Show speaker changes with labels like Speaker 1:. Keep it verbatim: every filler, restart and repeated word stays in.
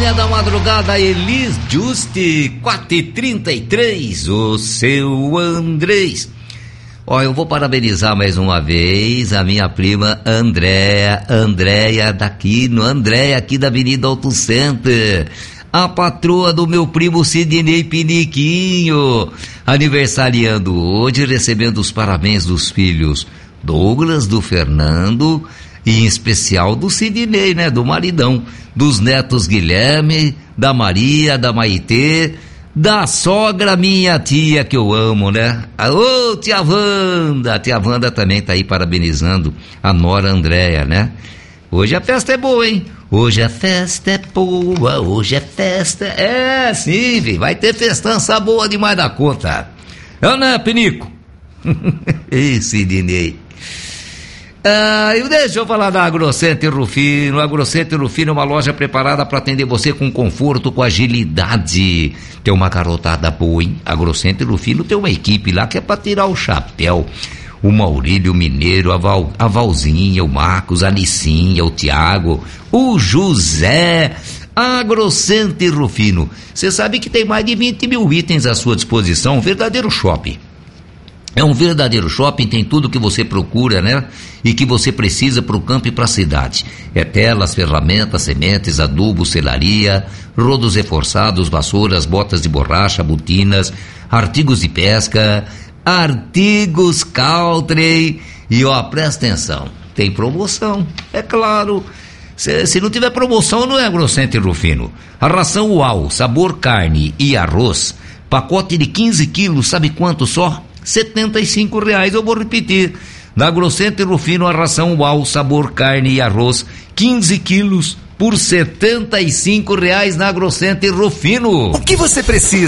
Speaker 1: meia da madrugada, Elis Juste, quatro e trinta e três, o seu Andrés. Ó, eu vou parabenizar mais uma vez a minha prima Andréia, Andréia daqui, no Andréia aqui da Avenida Auto Center, a patroa do meu primo Sidney Piniquinho, aniversariando hoje, recebendo os parabéns dos filhos Douglas, do Fernando e em especial do Sidney, né, do maridão, dos netos Guilherme, da Maria, da Maitê, da sogra minha tia que eu amo, né? Ô, tia Wanda, a tia Wanda também tá aí parabenizando a nora Andréia, né? Hoje a festa é boa, hein? Hoje a festa é boa, hoje é festa, é sim, vi, vai ter festança boa demais da conta. É, né, Pinico? Ei, Sidney. Ah, deixa eu falar da Agrocenter Rufino. A Agrocenter Rufino é uma loja preparada para atender você com conforto, com agilidade. Tem uma garotada boa, hein? A Agrocenter Rufino tem uma equipe lá que é para tirar o chapéu. O Maurílio Mineiro, a, Val, a Valzinha, o Marcos, a Nicinha, o Tiago, o José. A Agrocenter Rufino. Você sabe que tem mais de vinte mil itens à sua disposição, um verdadeiro shopping. É um verdadeiro shopping, tem tudo que você procura, né? E que você precisa para o campo e para a cidade. É telas, ferramentas, sementes, adubo, selaria, rodos reforçados, vassouras, botas de borracha, botinas, artigos de pesca, artigos Caltrem. E ó, presta atenção, tem promoção, é claro. Se, se não tiver promoção, não é Agrocenter Rufino. A ração Uau, sabor carne e arroz, pacote de quinze quilos, sabe quanto só? setenta e cinco reais, eu vou repetir. Na Agrocenter Rufino, a ração Uau, sabor carne e arroz, quinze quilos por setenta e cinco reais na Agrocenter Rufino.
Speaker 2: O que você precisa?